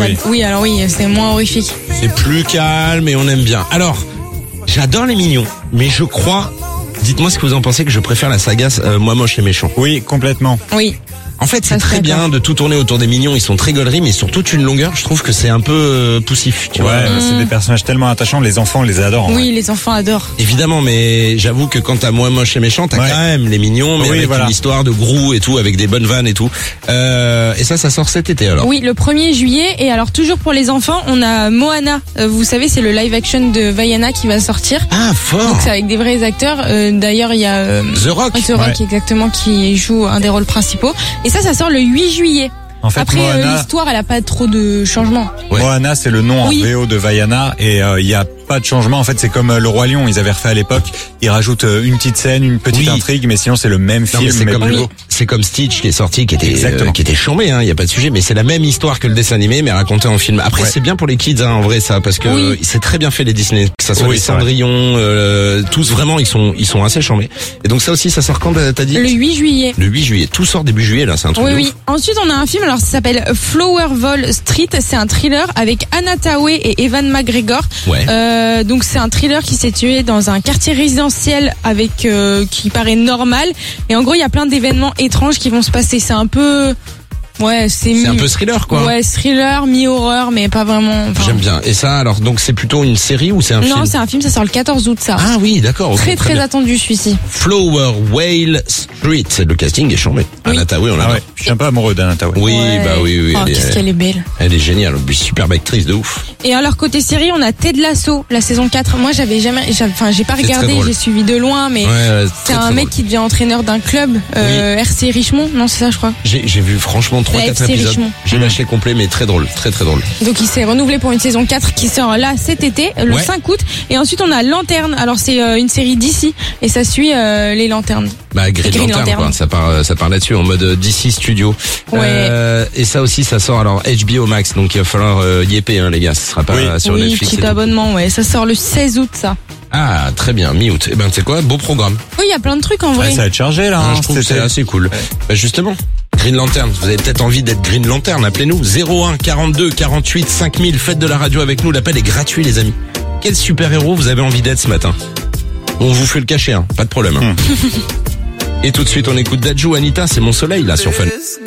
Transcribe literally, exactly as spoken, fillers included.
Oui. oui, alors oui, c'est moins horrifique. C'est plus calme et on aime bien. Alors, j'adore les mignons, mais je crois... Dites-moi ce que vous en pensez, que je préfère la saga euh, Moi moche et méchant. Oui, complètement. Oui. En fait, c'est Ça, très c'est bien d'accord. de tout tourner autour des mignons. Ils sont très gauleries, mais sur toute une longueur, je trouve que c'est un peu euh, poussif. Tu Ouais, vois. c'est des personnages tellement attachants, les enfants les adorent. en Oui, vrai. les enfants adorent. Évidemment, mais j'avoue que quand t'as Moi moche et méchant, t'as Ouais. quand même les mignons, mais Oui, avec voilà. une histoire de Grou et tout, avec des bonnes vannes et tout. Euh, et ça, ça sort cet été alors. Oui, le premier juillet. Et alors, toujours pour les enfants, on a Moana. Euh, vous savez, c'est le live action de Vaiana qui va sortir. Ah, fort. Donc, c'est avec des vrais acteurs. Euh, D'ailleurs, il y a euh, The Rock. The Rock, exactement, qui joue un des rôles principaux. Et ça, ça sort le huit juillet. En fait, Après, euh, Moana, l'histoire, elle a pas trop de changements. Ouais. Moana, c'est le nom Oui. en V O de Vaiana et il euh, y a pas de changement. En fait, c'est comme euh, le Roi Lion, ils avaient refait à l'époque. Ils rajoutent euh, une petite scène, une petite Oui. intrigue, mais sinon c'est le même Non, film. mais c'est mais comme plus le- beau. c'est comme Stitch qui est sorti, qui était Exactement. euh, qui était chambé, hein, y a pas de sujet, mais c'est la même histoire que le dessin animé, mais raconté en film. Après, Ouais. c'est bien pour les kids, hein, en vrai, ça, parce que Oui. euh, c'est très bien fait les Disney, que ça soit Oui, les c'est vrai. Cendrillon, euh, tous vraiment, ils sont ils sont assez chambés. Et donc ça aussi, ça sort quand, t'as dit? Le huit juillet. Le huit juillet. Tout sort début juillet, là, c'est un truc Oui, de oui. ouf. Ensuite, on a un film, alors ça s'appelle Flowerville Street. C'est un thriller avec Anna Thaoué et Evan McGregor. Ouais. Euh, donc c'est un thriller qui s'est tué dans un quartier résidentiel avec euh, qui paraît normal. Et en gros, il y a plein d'événements étranges qui vont se passer. C'est un peu, ouais, c'est C'est un mi- peu thriller, quoi. ouais, thriller, mi-horreur, mais pas vraiment. enfin- J'aime bien. Et ça, alors, donc c'est plutôt une série ou c'est un Non, film? c'est un film. Ça sort le quatorze août, ça. Ah oui, d'accord. ok, très très bien. attendu celui-ci. Flower Whale Street. Le casting est chambé. Oui. Anna Thaoué, on Ah l'adore. ouais, je suis un peu amoureux d'Anna Thaoué. Oui, Ouais. bah oui, oui. Oh, elle, qu'est-ce est, qu'elle est belle. elle est géniale. Superbe actrice de ouf. Et alors côté série, on a Ted Lasso, la saison quatre. Moi, j'avais jamais, j'avais- enfin, j'ai pas C'est très regardé, drôle. j'ai suivi de loin, mais Ouais, ouais, c'est très, un très mec drôle. qui devient entraîneur d'un club, euh, R C Richmond. Non, c'est ça, je crois. J'ai j'ai vu franchement trois La quatre F C épisodes. Richmond. J'ai lâché complet, mais très drôle, très très drôle. Donc il s'est renouvelé pour une saison quatre qui sort là cet été, le Ouais. cinq août. Et ensuite on a Lanterne. Alors c'est euh, une série d'ici et ça suit euh, les lanternes. Bah Green, Green Lantern, Lantern. quoi. Ça part, ça part là-dessus en mode D C Studio. Ouais. Euh, et ça aussi, ça sort alors H B O Max, donc il va falloir euh, y épée, hein, les gars. Ce sera pas Oui. sur oui, Netflix. et petit tout. abonnement, ouais. Ça sort le seize août, ça. Ah, très bien, mi-août. Eh ben, tu sais quoi, beau programme. Oui, il y a plein de trucs en vrai. Ouais, ça va être chargé là. Hein, hein, je trouve que cet c'est été. assez cool. Bah, justement, Green Lantern, vous avez peut-être envie d'être Green Lantern, appelez-nous zéro un quarante-deux quarante-huit cinq mille, faites de la radio avec nous, l'appel est gratuit les amis. Quel super-héros vous avez envie d'être ce matin? On vous fait le cacher, hein, pas de problème. hein. Et tout de suite on écoute Dadju, Anita, c'est mon soleil là sur Fun.